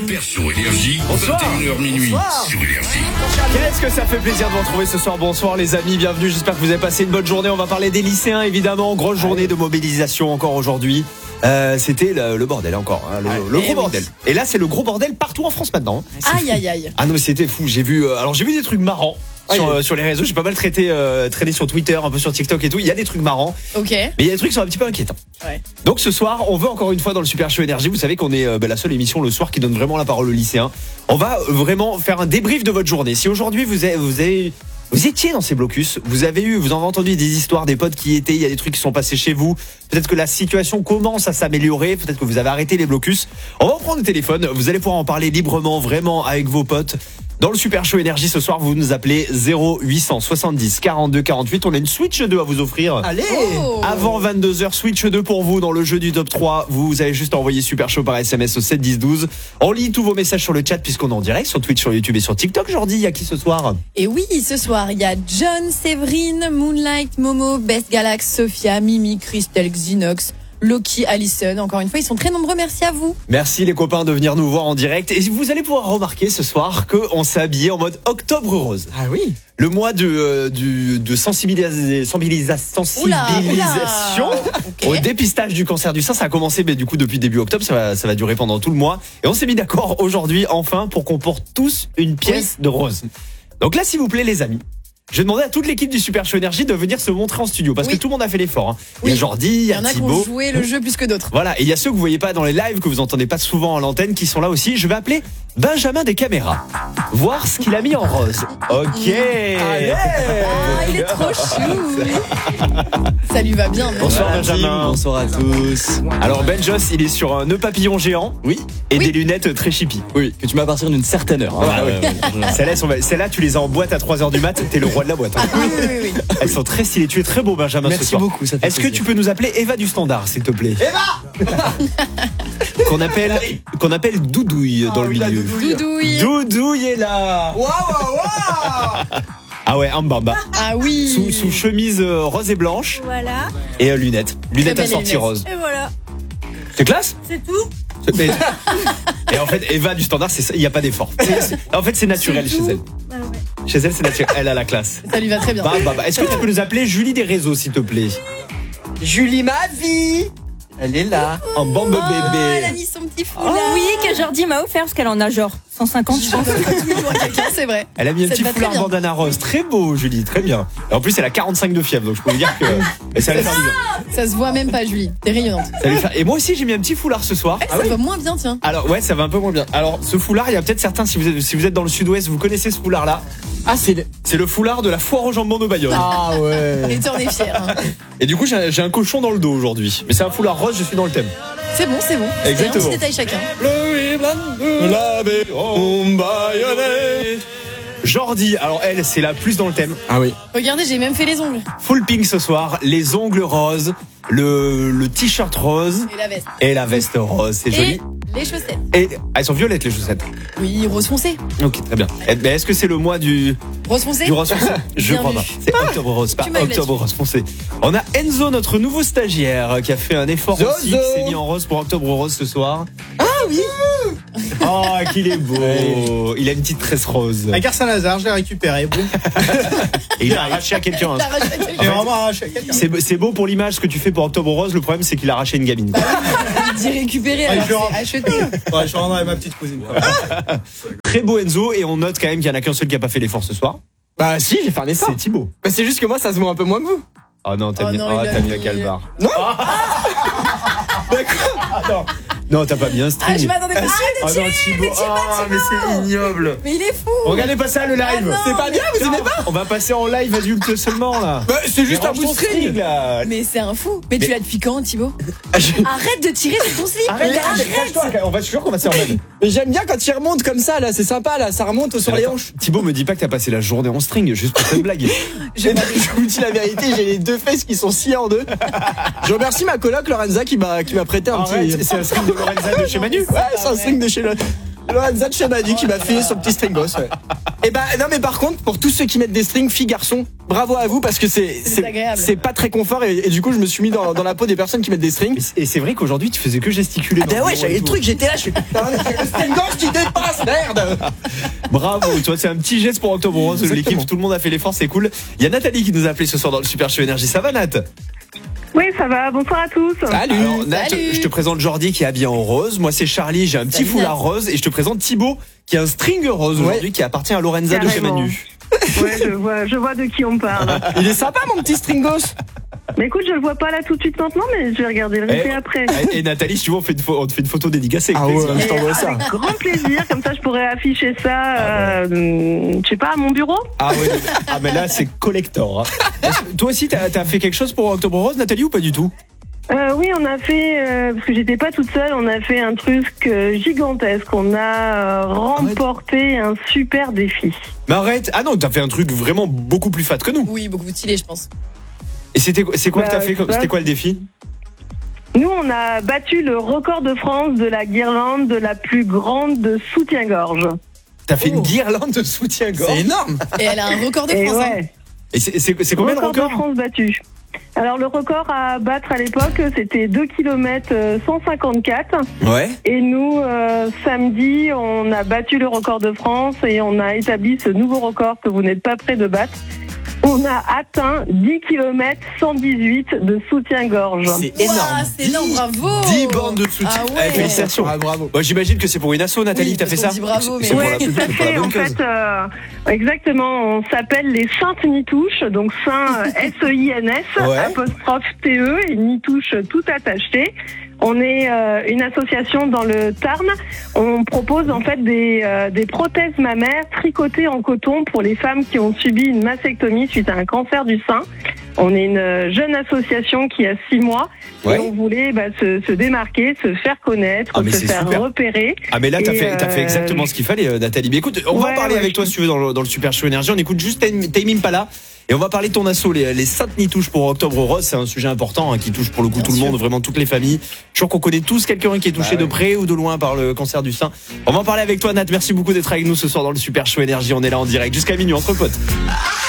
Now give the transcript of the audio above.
Super Show Énergie, Bonsoir. 21h minuit Bonsoir. sur Énergie. Qu'est-ce que ça fait plaisir de vous retrouver ce soir. Bonsoir les amis, bienvenue, j'espère que vous avez passé une bonne journée. On va parler des lycéens évidemment, grosse journée de mobilisation encore aujourd'hui. C'était le bordel encore, hein, le gros bordel. Et là c'est le gros bordel partout en France maintenant. Aïe aïe aïe. Ah non mais c'était fou, j'ai vu des trucs marrants. Sur les réseaux, j'ai pas mal traîné sur Twitter, un peu sur TikTok et tout. Il y a des trucs marrants, Ok. mais il y a des trucs qui sont un petit peu inquiétants. Ouais. Donc ce soir, on veut encore une fois dans le Super Show Énergie. Vous savez qu'on est la seule émission le soir qui donne vraiment la parole aux lycéens. On va vraiment faire un débrief de votre journée. Si aujourd'hui vous étiez dans ces blocus, vous en avez entendu des histoires, des potes qui y étaient, il y a des trucs qui sont passés chez vous. Peut-être que la situation commence à s'améliorer, peut-être que vous avez arrêté les blocus. On va prendre le téléphone, vous allez pouvoir en parler librement, vraiment avec vos potes. Dans le Super Show Énergie ce soir, vous nous appelez 0870 42 48. On a une Switch 2 à vous offrir. Allez. Avant 22h, Switch 2 pour vous dans le jeu du top 3. Vous avez juste envoyé Super Show par SMS au 7 10 12. On lit tous vos messages sur le chat puisqu'on est en direct sur Twitch, sur YouTube et sur TikTok. Jordi, il y a qui ce soir? Et oui, ce soir, il y a John, Séverine, Moonlight, Momo, Best Galax, Sophia, Mimi, Christelle, Xinox, Loki, Allison. Encore une fois, ils sont très nombreux. Merci à vous. Merci les copains de venir nous voir en direct. Et vous allez pouvoir remarquer ce soir qu'on s'est habillé en mode Octobre Rose. Ah oui. Le mois de sensibilisation au dépistage du cancer du sein. Ça a commencé du coup depuis début octobre. Ça va durer pendant tout le mois. Et on s'est mis d'accord aujourd'hui enfin pour qu'on porte tous une pièce de rose. Donc là, s'il vous plaît les amis, je vais demander à toute l'équipe du Super Show Énergie de venir se montrer en studio parce que tout le monde a fait l'effort. Hein. Il y a Jordi, il y a en a qui ont Thibaut. joué le jeu plus que d'autres. Voilà, et il y a ceux que vous voyez pas dans les lives, que vous entendez pas souvent à l'antenne, qui sont là aussi. Je vais appeler Benjamin des caméras. Voir ce qu'il a mis en rose. Ok. Ah, il est trop chou. Ça lui va bien. Bonsoir Voilà, Benjamin. team. Bonsoir à tous. Alors Benjos, il est sur un nœud papillon géant. Oui. Et des lunettes très chippy. Oui, que tu mets à partir d'une certaine heure. Ah ouais. Celle-là, tu les as en boîte à 3h du mat, t'es le roi de la boîte. Hein. Oui. Elles sont très stylées. Tu es très beau Benjamin ce Merci soir. beaucoup. Ça fait Est-ce que plaisir. tu peux nous appeler Eva du Standard, s'il te plaît? Eva qu'on appelle Doudouille dans le milieu. Doudouille. Doudouille est là. Ah ouais, un bamba. Ah oui. Sous chemise rose et blanche Voilà, et lunettes. Lunettes belle assorties lunettes. rose. et voilà, C'est classe. c'est tout. Et en fait, Eva du Standard, il n'y a pas d'effort. En fait, c'est naturel chez elle. Ah ouais. Chez elle, c'est naturel. Elle a la classe. Ça lui va très bien. Bah. Est-ce que tu peux nous appeler Julie des réseaux, s'il te plaît? Julie, ma vie. Elle est là. Un bambe Oh, elle a bébé. mis son petit foulard. Oui, que Jordi m'a offert parce qu'elle en a genre 150, je pense. Toujours quelqu'un, c'est vrai. Elle a mis un Ça petit te va très foulard bien. bandana rose. Très beau, Julie. Très bien. Et en plus, elle a 45 de fièvre. Donc, je peux vous dire que. Et ça va faire du bien. Ça se voit même pas, Julie. T'es rayonnante. Ça va faire- Et moi aussi, j'ai mis un petit foulard ce soir. Ça va moins bien, tiens. Alors, ouais, ça va un peu moins bien. Alors, ce foulard, il y a peut-être certains, si vous êtes dans le sud-ouest, vous connaissez ce foulard-là. Ah, c'est. C'est le foulard de la foire aux jambons de Bayonne. Ah ouais. Et tu en es fier. Hein. Et du coup, j'ai un cochon dans le dos aujourd'hui. Mais c'est un foulard rose, je suis dans le thème. C'est bon. Exactement. C'est un petit détail chacun. Jordi, alors elle, c'est la plus dans le thème. Ah oui. Regardez, j'ai même fait les ongles. Full pink ce soir, les ongles roses, le t-shirt rose Et la veste. et la veste rose. C'est joli. Et les chaussettes. Et elles sont violettes les chaussettes. Oui, rose foncé. Ok, très bien. Mais est-ce que c'est le mois du Rose foncé. rose foncé? Je Bien crois vu. pas. C'est octobre rose, pas Tu m'as eu octobre là-dessus. rose foncé. On a Enzo, notre nouveau stagiaire, qui a fait un effort Zozo. aussi, qui s'est mis en rose pour octobre rose ce soir. Ah oui. Oh, qu'il est beau. Il a une petite tresse rose. Avec Saint-Lazare, je l'ai récupéré. Boum. Et il a arraché à quelqu'un. hein. T'as arraché la J'ai vraiment arraché à quelqu'un. C'est beau pour l'image ce que tu fais pour octobre rose. Le problème, c'est qu'il a arraché une gamine. dit récupérer, Ouais, alors je le rends. c'est acheter. Ouais, je rendrai à ma petite cousine. Quoi. Très beau Enzo, et on note quand même qu'il y en a qu'un seul qui a pas fait l'effort ce soir. Bah si, j'ai fait un effort. C'est Thibaut. Bah c'est juste que moi, ça se voit un peu moins que vous. Oh non, t'as Oh mis, non, il a t'as mis mis- un calvar. Non. Non, t'as pas mis un string. Ah, je m'attendais pas. Oh non, Thibaut. Ah, mais c'est ignoble. Mais il est fou. Regardez pas ça le live. Ah non, C'est pas bien, vous aimez pas? On va passer en live adulte seulement là. Bah c'est juste Mais un bout de range ton string. là. Mais c'est un fou. Mais tu l'as depuis quand, Thibaut? Ah, je- Arrête de tirer sur ton slip. Arrête, Mais cache-toi, on va toujours qu'on va se faire mal. Mais j'aime bien quand il remonte comme ça là, c'est sympa là, ça remonte sur les hanches. Thibaut me dit pas que t'as passé la journée en string juste pour cette blague. Je vous dis la vérité, j'ai les deux fesses qui sont sciées en deux. Je remercie ma coloc Lorenza qui m'a prêté un Arrête, petit. c'est un string de Lorenza de chez Manu. Ouais, c'est un string de chez Lorenza de chez Manu qui m'a filé son petit string boss. Ouais. Et bah non, mais par contre, pour tous ceux qui mettent des strings, filles, garçons, bravo à vous parce que agréable. c'est pas très confort et du coup je me suis mis dans la peau des personnes qui mettent des strings. Et c'est vrai qu'aujourd'hui tu faisais que gesticuler. Ah dans bah le ouais, bureau j'avais et le tout. truc, j'étais là, je suis putain, j'ai le string gauche qui dépasse, merde. Bravo, toi c'est un petit geste pour Octobre Rose de Exactement. l'équipe, tout le monde a fait l'effort, c'est cool. Il y a Nathalie qui nous a appelé ce soir dans le Super Show Énergie. Ça va Nat? Oui, ça va. Bonsoir à tous. Salut. Alors Nat, Salut. je te présente Jordi qui est habillé en rose. Moi c'est Charlie, j'ai un petit Salut, foulard Nat. rose. Et je te présente Thibaut qui a un string rose aujourd'hui qui appartient à Lorenza de chez Carrément. Manu. Ouais, je vois de qui on parle. Il est sympa mon petit stringos. Mais écoute, je le vois pas là tout de suite maintenant, mais je vais regarder le replay après. Et Nathalie, si tu veux, on te fait une photo dédicacée. Ah avec ouais, plaisir. je t'envoie ça. Avec grand plaisir, comme ça je pourrais afficher ça, je sais pas, à mon bureau. Ah ouais, ah mais là c'est collector. Hein. Toi aussi t'as fait quelque chose pour Octobre Rose, Nathalie, ou pas du tout? Oui, on a fait, parce que j'étais pas toute seule, on a fait un truc gigantesque. On a remporté un super défi. Mais arrête, ah non, t'as fait un truc vraiment beaucoup plus fat que nous. Oui, beaucoup stylé, je pense. Et c'est quoi que t'as fait? ça- C'était quoi le défi? Nous, on a battu le record de France de la guirlande de la plus grande de soutien-gorge. T'as fait Oh. une guirlande de soutien-gorge. C'est énorme. Et elle a un record de Et France. hein. ouais. Et c'est combien le record record? de France battu. Alors le record à battre à l'époque, c'était 2 km 154. Ouais. Et nous, samedi, on a battu le record de France et on a établi ce nouveau record que vous n'êtes pas près de battre. On a atteint 10 km 118 de soutien-gorge. C'est énorme. Ouah, c'est énorme, bravo. 10 bornes de soutien. Ah ouais. Eh, félicitations. Ah, bravo. Moi j'imagine que c'est pour une asso, Nathalie, Oui, que t'as fait ça. on dit bravo, mais- C'est pour Ouais, la- tout à c'est pour la fait. bonne En cause. fait, exactement, on s'appelle les Saintes Nitouches, donc Saint S-E-I-N-S, Ouais. apostrophe T-E et Nitouche tout attaché. On est une association dans le Tarn. On propose en fait des prothèses mammaires tricotées en coton pour les femmes qui ont subi une mastectomie suite à un cancer du sein. On est une jeune association qui a 6 mois Ouais. et on voulait se démarquer, se faire connaître, Ah, mais se c'est faire super. repérer. Ah mais là t'as Et, fait exactement ce qu'il fallait, Nathalie. Mais écoute, on va en Ouais, parler ouais, avec toi je- si tu veux dans le Super Show Énergie. On écoute juste Time Impala et on va parler de ton asso, les Saintes Nitouches pour Octobre Rose. C'est un sujet important qui touche pour le coup Bien tout le sûr. monde, vraiment toutes les familles. Je suis sûr qu'on connaît tous quelqu'un qui est touché Bah de ouais. près ou de loin par le cancer du sein. On va en parler avec toi, Nat. Merci beaucoup d'être avec nous ce soir dans le Super Show Énergie. On est là en direct jusqu'à minuit entre potes.